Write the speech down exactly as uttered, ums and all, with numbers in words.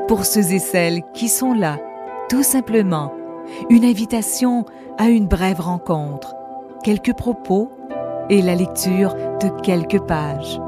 pour ceux et celles qui sont là, tout simplement, une invitation à une brève rencontre, quelques propos et la lecture de quelques pages.